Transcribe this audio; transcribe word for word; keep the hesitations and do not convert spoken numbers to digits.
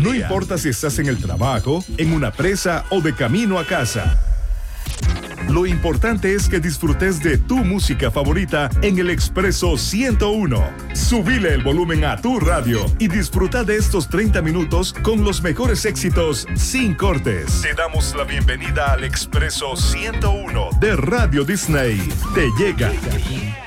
No importa si estás en el trabajo, en una presa o de camino a casa. Lo importante es que disfrutes de tu música favorita en el Expreso ciento uno. Subile el volumen a tu radio y disfruta de estos treinta minutos con los mejores éxitos sin cortes. Te damos la bienvenida al Expreso ciento uno de Radio Disney. Te llega.